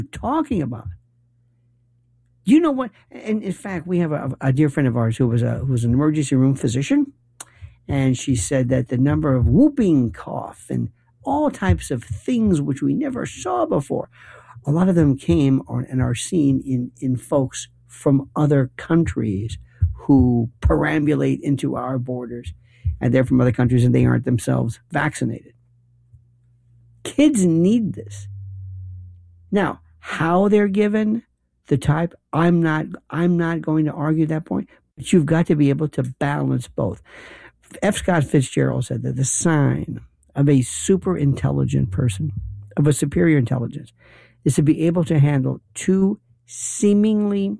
talking about? You know what? And in fact, we have a dear friend of ours who was an emergency room physician, and she said that the number of whooping cough and all types of things which we never saw before, a lot of them came on and are seen in folks from other countries who perambulate into our borders, and they're from other countries and they aren't themselves vaccinated. Kids need this. Now, how they're given the type, I'm not going to argue that point, but you've got to be able to balance both. F. Scott Fitzgerald said that the sign of a super intelligent person, of a superior intelligence, is to be able to handle two seemingly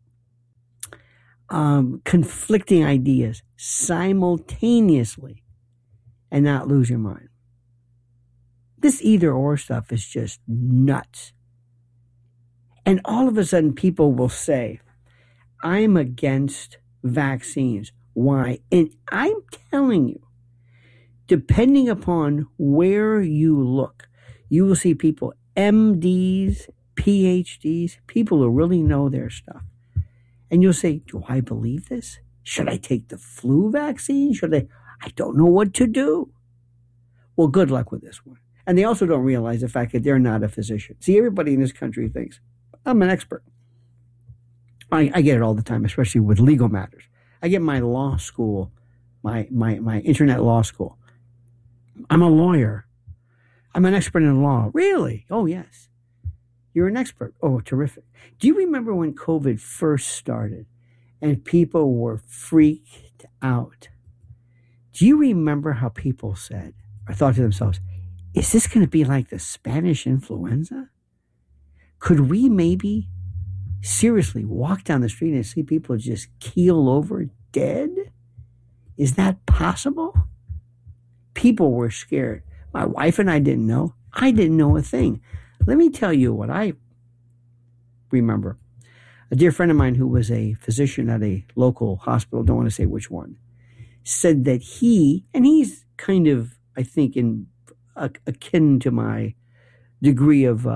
conflicting ideas simultaneously and not lose your mind. This either or stuff is just nuts. And all of a sudden people will say, I'm against vaccines. Why? And I'm telling you, depending upon where you look, you will see people, MDs, PhDs, people who really know their stuff. And you'll say, do I believe this? Should I take the flu vaccine? I don't know what to do. Well, good luck with this one. And they also don't realize the fact that they're not a physician. See, everybody in this country thinks, I'm an expert. I get it all the time, especially with legal matters. I get my law school, my internet law school. I'm a lawyer. I'm an expert in law. Really? Oh, yes. You're an expert. Oh, terrific. Do you remember when COVID first started and people were freaked out? Do you remember how people said or thought to themselves, is this going to be like the Spanish influenza? Could we maybe seriously walk down the street and see people just keel over dead? Is that possible? People were scared. My wife and I didn't know. I didn't know a thing. Let me tell you what I remember. A dear friend of mine who was a physician at a local hospital, don't want to say which one, said that he's kind of, I think, in akin to my degree of,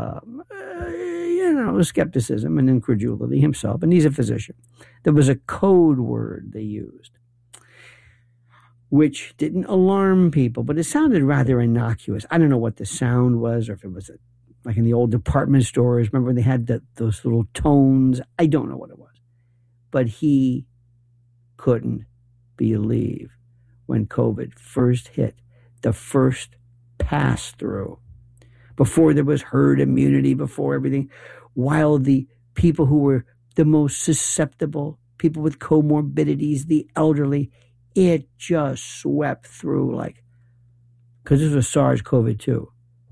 skepticism and incredulity himself, and he's a physician. There was a code word they used, which didn't alarm people, but it sounded rather innocuous. I don't know what the sound was, or if it was like in the old department stores. Remember when they had those little tones? I don't know what it was. But he couldn't believe when COVID first hit, the first pass through, before there was herd immunity, before everything, while the people who were the most susceptible, people with comorbidities, the elderly, it just swept through because this was SARS-CoV-2.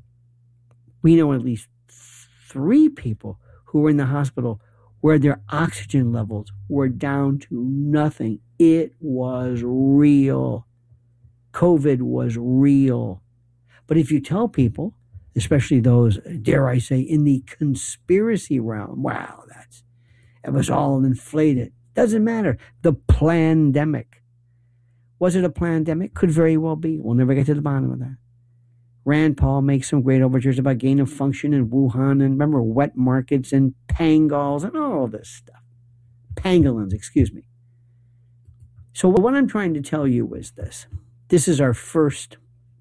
We know at least 3 people who were in the hospital where their oxygen levels were down to nothing. It was real. COVID was real. But if you tell people, especially those, dare I say, in the conspiracy realm, wow, it was all inflated. Doesn't matter. The plandemic. Was it a plandemic? Could very well be. We'll never get to the bottom of that. Rand Paul makes some great overtures about gain of function in Wuhan, and remember wet markets and pangolins and all this stuff. Pangolins, excuse me. So what I'm trying to tell you is this. This is our first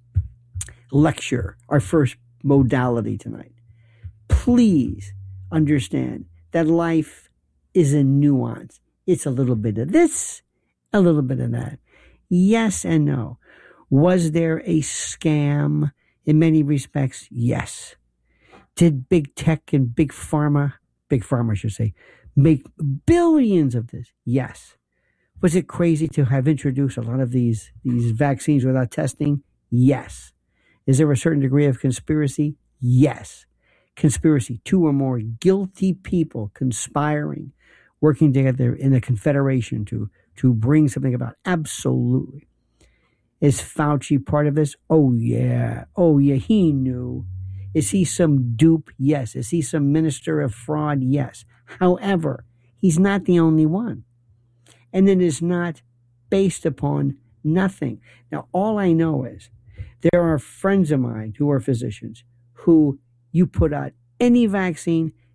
lecture, our first modality tonight. Please understand that life is a nuance. It's a little bit of this, a little bit of that. Yes and no. Was there a scam in many respects? Yes. Did big tech and big pharma I should say, make billions of this? Yes. Was it crazy to have introduced a lot of these vaccines without testing? Yes. Is there a certain degree of conspiracy? Yes. Conspiracy, 2 or more guilty people conspiring, working together in a confederation to bring something about. Absolutely. Is Fauci part of this? Oh, yeah. Oh, yeah, he knew. Is he some dupe? Yes. Is he some minister of fraud? Yes. However, he's not the only one. And it is not based upon nothing. Now, all I know is there are friends of mine who are physicians who you put out any vaccine,